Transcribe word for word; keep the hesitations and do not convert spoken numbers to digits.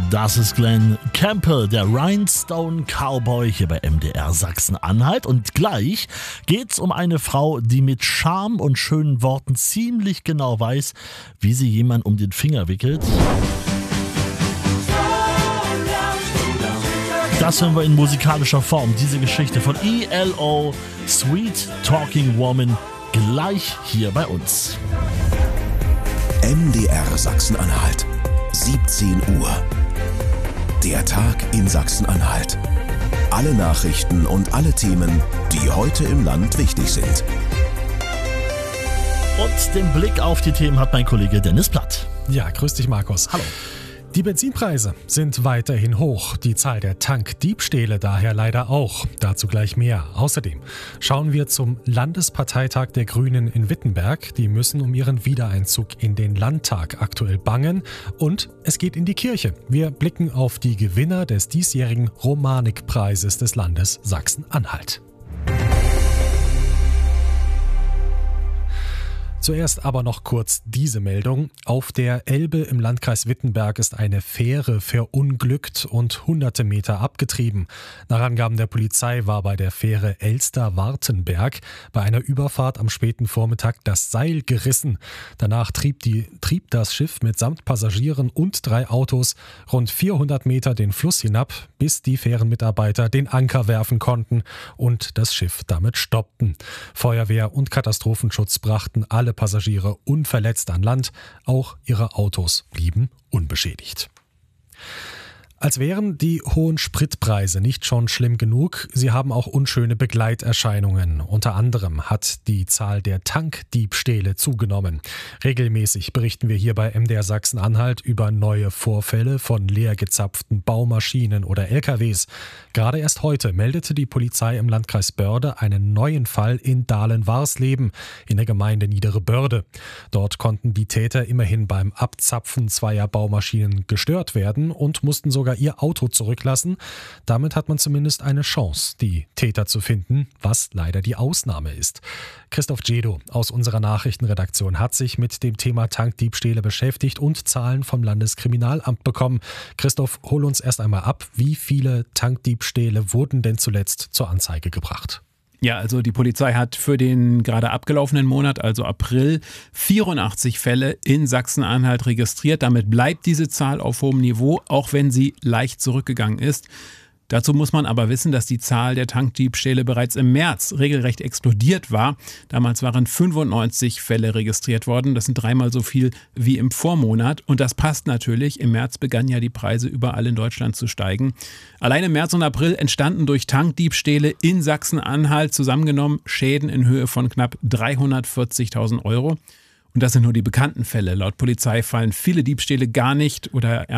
Das ist Glenn Campbell, der Rhinestone Cowboy hier bei M D R Sachsen-Anhalt. Und gleich geht's um eine Frau, die mit Charme und schönen Worten ziemlich genau weiß, wie sie jemanden um den Finger wickelt. Das hören wir in musikalischer Form. Diese Geschichte von E L O, Sweet Talking Woman, gleich hier bei uns. M D R Sachsen-Anhalt, siebzehn Uhr. Der Tag in Sachsen-Anhalt. Alle Nachrichten und alle Themen, die heute im Land wichtig sind. Und den Blick auf die Themen hat mein Kollege Dennis Platt. Ja, grüß dich, Markus. Hallo. Die Benzinpreise sind weiterhin hoch, die Zahl der Tankdiebstähle daher leider auch. Dazu gleich mehr. Außerdem schauen wir zum Landesparteitag der Grünen in Wittenberg. Die müssen um ihren Wiedereinzug in den Landtag aktuell bangen. Und es geht in die Kirche. Wir blicken auf die Gewinner des diesjährigen Romanik-Preises des Landes Sachsen-Anhalt. Zuerst aber noch kurz diese Meldung. Auf der Elbe im Landkreis Wittenberg ist eine Fähre verunglückt und hunderte Meter abgetrieben. Nach Angaben der Polizei war bei der Fähre Elster-Wartenberg bei einer Überfahrt am späten Vormittag das Seil gerissen. Danach trieb, die, trieb das Schiff mitsamt Passagieren und drei Autos rund vierhundert Meter den Fluss hinab, bis die Fährenmitarbeiter den Anker werfen konnten und das Schiff damit stoppten. Feuerwehr und Katastrophenschutz brachten alle Passagiere unverletzt an Land, auch ihre Autos blieben unbeschädigt. Als wären die hohen Spritpreise nicht schon schlimm genug, sie haben auch unschöne Begleiterscheinungen. Unter anderem hat die Zahl der Tankdiebstähle zugenommen. Regelmäßig berichten wir hier bei M D R Sachsen-Anhalt über neue Vorfälle von leergezapften Baumaschinen oder L K Ws. Gerade erst heute meldete die Polizei im Landkreis Börde einen neuen Fall in Dahlen-Warsleben in der Gemeinde Niedere Börde. Dort konnten die Täter immerhin beim Abzapfen zweier Baumaschinen gestört werden und mussten sogar ihr Auto zurücklassen. Damit hat man zumindest eine Chance, die Täter zu finden, was leider die Ausnahme ist. Christoph Djedo aus unserer Nachrichtenredaktion hat sich mit dem Thema Tankdiebstähle beschäftigt und Zahlen vom Landeskriminalamt bekommen. Christoph, hol uns erst einmal ab, wie viele Tankdiebstähle wurden denn zuletzt zur Anzeige gebracht? Ja, also die Polizei hat für den gerade abgelaufenen Monat, also April, vierundachtzig Fälle in Sachsen-Anhalt registriert. Damit bleibt diese Zahl auf hohem Niveau, auch wenn sie leicht zurückgegangen ist. Dazu muss man aber wissen, dass die Zahl der Tankdiebstähle bereits im März regelrecht explodiert war. Damals waren fünfundneunzig Fälle registriert worden. Das sind dreimal so viel wie im Vormonat. Und das passt natürlich. Im März begannen ja die Preise überall in Deutschland zu steigen. Allein im März und April entstanden durch Tankdiebstähle in Sachsen-Anhalt zusammengenommen Schäden in Höhe von knapp dreihundertvierzigtausend Euro. Und das sind nur die bekannten Fälle. Laut Polizei fallen viele Diebstähle gar nicht oder